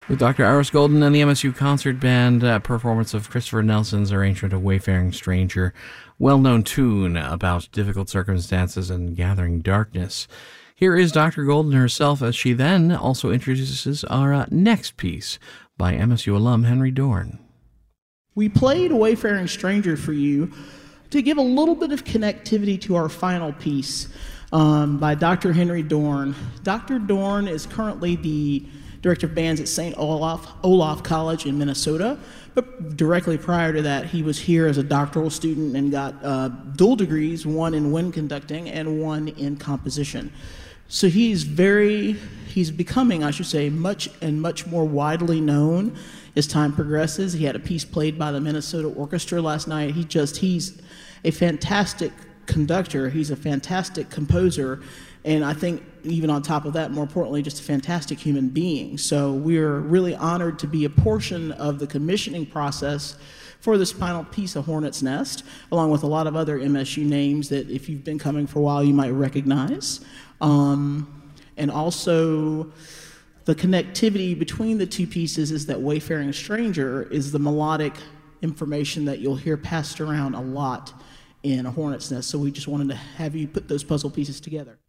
With Dr. Iris Golden and the MSU Concert Band, performance of Christopher Nelson's arrangement of Wayfaring Stranger, well-known tune about difficult circumstances and gathering darkness. Here is Dr. Golden herself as she then also introduces our next piece by MSU alum Henry Dorn. We played Wayfaring Stranger for you to give a little bit of connectivity to our final piece by Dr. Dorn. Dr. Dorn is currently the director of bands at St. Olaf College in Minnesota, but directly prior to that, he was here as a doctoral student and got dual degrees, one in wind conducting and one in composition. So he's becoming, I should say, much more widely known as time progresses. He had a piece played by the Minnesota Orchestra last night. He's a fantastic conductor. He's a fantastic composer. And I think even on top of that, more importantly, just a fantastic human being. So we're really honored to be a portion of the commissioning process for this final piece of Hornet's Nest, along with a lot of other MSU names that if you've been coming for a while, you might recognize. And also the connectivity between the two pieces is that Wayfaring Stranger is the melodic information that you'll hear passed around a lot in A Hornet's Nest. So we just wanted to have you put those puzzle pieces together.